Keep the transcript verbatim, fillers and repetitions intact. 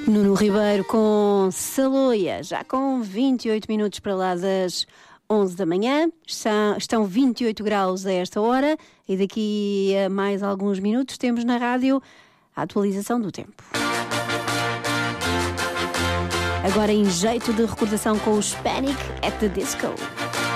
Nuno Ribeiro com Saloia, já com vinte e oito minutos para lá das onze da manhã. Estão, estão vinte e oito graus a esta hora e daqui a mais alguns minutos temos na rádio a atualização do tempo. Agora em jeito de recordação com os Panic at the Disco.